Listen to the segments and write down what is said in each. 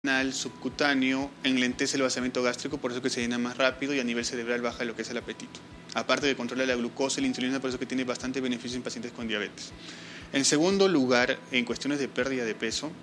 subcutáneo enlentece el vaciamiento gástrico, por eso que se llena más rápido, y a nivel cerebral baja lo que es el apetito. Aparte de controlar la glucosa y la insulina, por eso que tiene bastante beneficio en pacientes con diabetes. En segundo lugar, en cuestiones de pérdida de peso,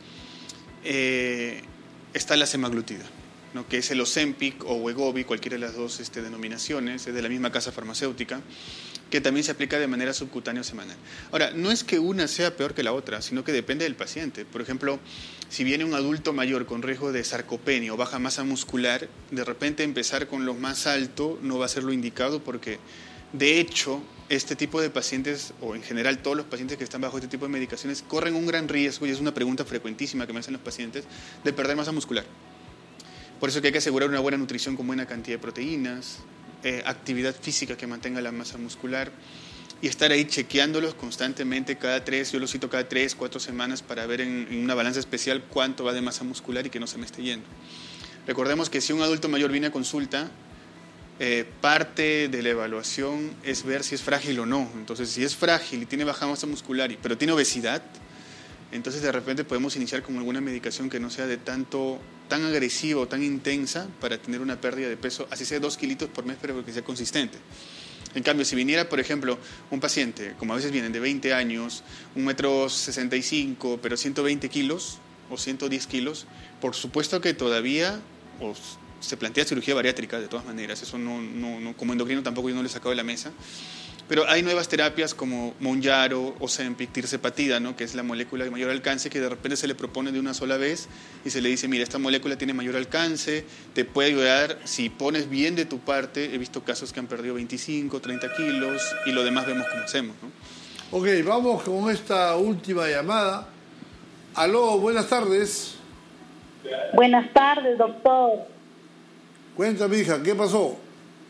está la semaglutida, ¿no? Que es el Ozempic o Wegovy, cualquiera de las dos denominaciones, es de la misma casa farmacéutica, que también se aplica de manera subcutánea o semanal. Ahora, no es que una sea peor que la otra, sino que depende del paciente. Por ejemplo, si viene un adulto mayor con riesgo de sarcopenia o baja masa muscular, de repente empezar con lo más alto no va a ser lo indicado, porque de hecho este tipo de pacientes, o en general todos los pacientes que están bajo este tipo de medicaciones, corren un gran riesgo, y es una pregunta frecuentísima que me hacen los pacientes, de perder masa muscular. Por eso que hay que asegurar una buena nutrición con buena cantidad de proteínas, actividad física que mantenga la masa muscular, y estar ahí chequeándolos constantemente cada 3, 4 semanas para ver en una balanza especial cuánto va de masa muscular y que no se me esté yendo. Recordemos que si un adulto mayor viene a consulta, parte de la evaluación es ver si es frágil o no. Entonces, si es frágil y tiene baja masa muscular, pero tiene obesidad, entonces de repente podemos iniciar con alguna medicación que no sea tan agresiva o tan intensa para tener una pérdida de peso, así sea 2 kilitos por mes, pero que sea consistente. En cambio, si viniera, por ejemplo, un paciente, como a veces vienen, de 20 años, 1,65 m, pero 120 kilos o 110 kilos, por supuesto que todavía se plantea cirugía bariátrica, de todas maneras. Eso no, como endocrino tampoco yo no le he sacado de la mesa. Pero hay nuevas terapias como Mounjaro o Ozempic, tirzepatida, ¿no? Que es la molécula de mayor alcance, que de repente se le propone de una sola vez y se le dice, mira, esta molécula tiene mayor alcance, te puede ayudar si pones bien de tu parte. He visto casos que han perdido 25, 30 kilos y lo demás vemos cómo hacemos, ¿no? Ok, vamos con esta última llamada. Aló, buenas tardes. Buenas tardes, doctor. Cuéntame, hija, ¿qué pasó?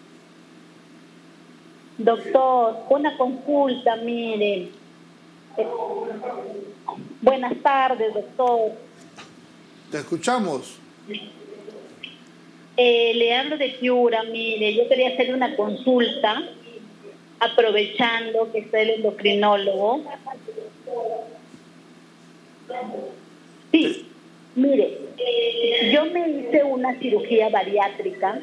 Doctor, una consulta, mire. Buenas tardes, doctor. Te escuchamos. Le hablo de Piura, mire, yo quería hacerle una consulta, aprovechando que está el endocrinólogo. Sí, mire, yo me hice una cirugía bariátrica.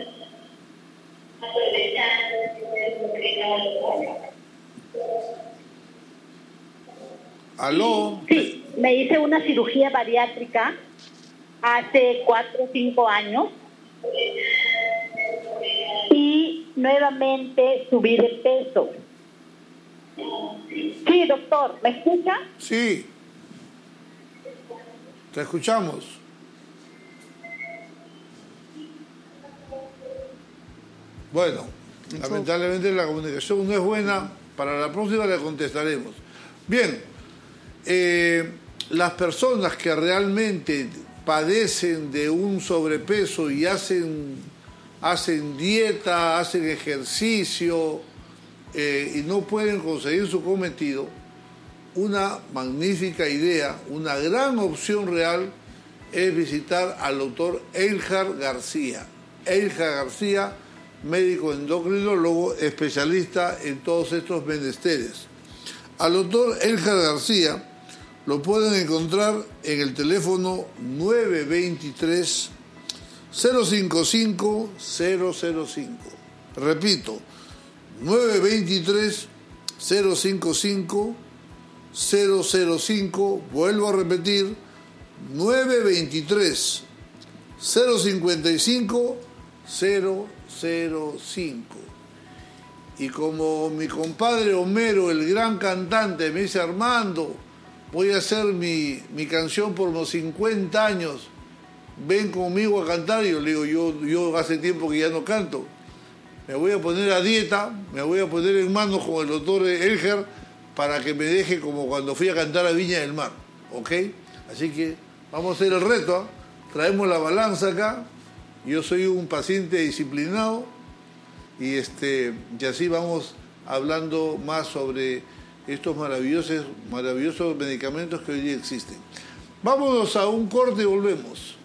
¿Aló? Sí, me hice una cirugía bariátrica hace 4 o 5 años y nuevamente subí de peso. Sí, doctor, ¿me escucha? Sí, te escuchamos. Bueno, lamentablemente la comunicación no es buena. Para la próxima le contestaremos. Bien, las personas que realmente padecen de un sobrepeso y hacen dieta, hacen ejercicio y no pueden conseguir su cometido, una magnífica idea, una gran opción real es visitar al doctor Elhar García. Elhar García, médico endocrinólogo, especialista en todos estos menesteres. Al doctor Elhar García lo pueden encontrar en el teléfono 923-055-005. Repito, 923-055-005. Vuelvo a repetir, 923-055-005. Y como mi compadre Homero, el gran cantante, me dice, Armando, voy a hacer mi canción por los 50 años, ven conmigo a cantar. Y yo le digo, yo hace tiempo que ya no canto, me voy a poner a dieta, me voy a poner en manos con el doctor Elhar para que me deje como cuando fui a cantar a Viña del Mar, ¿ok? Así que vamos a hacer el reto, ¿eh? Traemos la balanza acá. Yo soy un paciente disciplinado y así vamos hablando más sobre estos maravillosos medicamentos que hoy día existen. Vámonos a un corte y volvemos.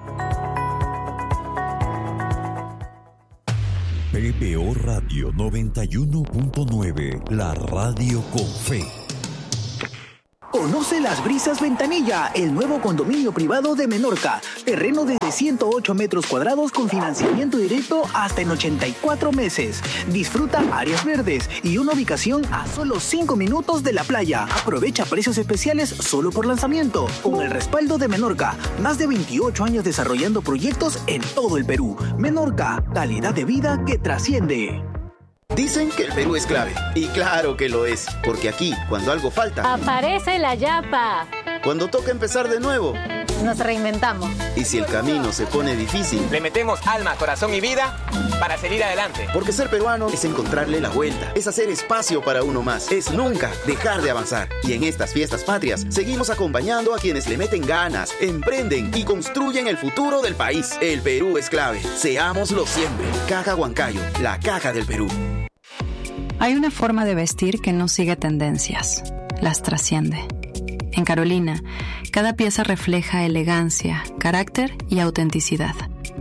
PPO Radio 91.9, la radio con fe. Conoce Las Brisas Ventanilla, el nuevo condominio privado de Menorca. Terreno de 108 metros cuadrados con financiamiento directo hasta en 84 meses. Disfruta áreas verdes y una ubicación a solo 5 minutos de la playa. Aprovecha precios especiales solo por lanzamiento. Con el respaldo de Menorca, más de 28 años desarrollando proyectos en todo el Perú. Menorca, calidad de vida que trasciende. Dicen que el Perú es clave. Y claro que lo es. Porque aquí, cuando algo falta, aparece la yapa. Cuando toca empezar de nuevo, nos reinventamos. Y si el camino se pone difícil, le metemos alma, corazón y vida para seguir adelante. Porque ser peruano es encontrarle la vuelta, es hacer espacio para uno más, es nunca dejar de avanzar. Y en estas fiestas patrias, seguimos acompañando a quienes le meten ganas, emprenden y construyen el futuro del país. El Perú es clave. Seámoslo siempre. Caja Huancayo, la caja del Perú. Hay una forma de vestir que no sigue tendencias, las trasciende. En Carolina, cada pieza refleja elegancia, carácter y autenticidad.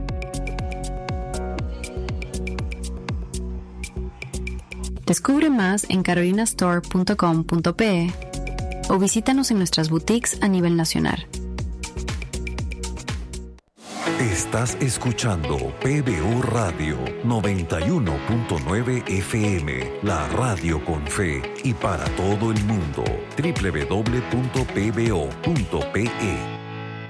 Descubre más en carolinastore.com.pe o visítanos en nuestras boutiques a nivel nacional. Estás escuchando PBO Radio 91.9 FM, la radio con fe y para todo el mundo. www.pbo.pe.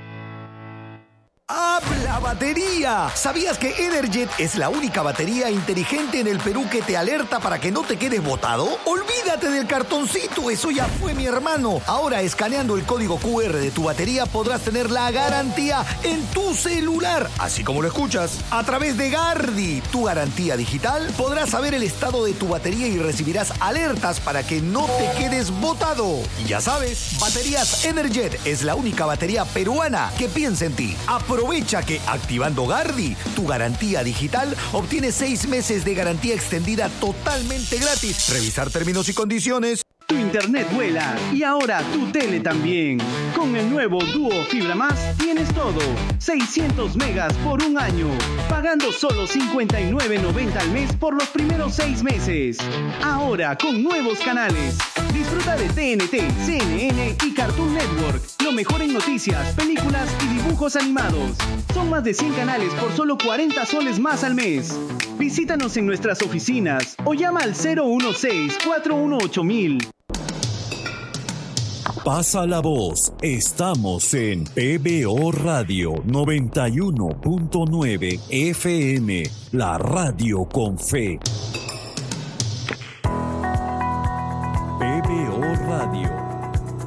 ¡Habla batería! ¿Sabías que Energet es la única batería inteligente en el Perú que te alerta para que no te quedes botado? ¡Olvídate del cartoncito! ¡Eso ya fue, mi hermano! Ahora, escaneando el código QR de tu batería, podrás tener la garantía en tu celular. Así como lo escuchas. A través de Gardi, tu garantía digital, podrás saber el estado de tu batería y recibirás alertas para que no te quedes botado. Y ya sabes, Baterías Energet es la única batería peruana que piensa en ti. Aprovecha que activando Gardi, tu garantía digital, obtienes 6 meses de garantía extendida totalmente gratis. Revisar términos y condiciones. Tu internet vuela y ahora tu tele también. Con el nuevo Duo Fibra Más tienes todo. 600 megas por un año, pagando solo $59.90 al mes por los primeros 6 meses. Ahora con nuevos canales. Disfruta de TNT, CNN y Cartoon Network. Lo mejor en noticias, películas y dibujos animados. Son más de 100 canales por solo 40 soles más al mes. Visítanos en nuestras oficinas o llama al 016-418-1000. Pasa la voz. Estamos en PBO Radio 91.9 FM, la radio con fe.